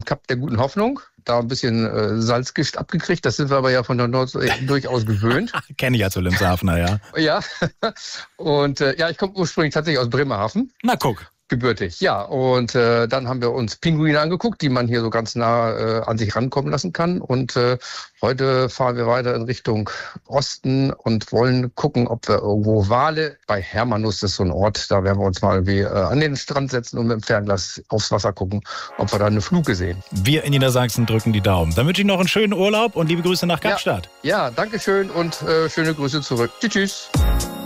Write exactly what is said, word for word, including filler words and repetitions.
Kap der Guten Hoffnung. Da ein bisschen äh, Salzgischt abgekriegt. Das sind wir aber ja von der Nordsee durchaus gewöhnt. Kenne ich als Wilhelmshavener, ja. Ja, und äh, ja, ich komme ursprünglich tatsächlich aus Bremerhaven. Na guck. Gebürtig, ja. Und äh, dann haben wir uns Pinguine angeguckt, die man hier so ganz nah äh, an sich rankommen lassen kann. Und äh, heute fahren wir weiter in Richtung Osten und wollen gucken, ob wir irgendwo Wale bei Hermanus, das ist so ein Ort, da werden wir uns mal wie, äh, an den Strand setzen und mit dem Fernglas aufs Wasser gucken, ob wir da eine Fluke sehen. Wir in Niedersachsen drücken die Daumen. Dann wünsche ich noch einen schönen Urlaub und liebe Grüße nach Kapstadt. Ja, ja, danke schön und äh, schöne Grüße zurück. Tschüss, tschüss.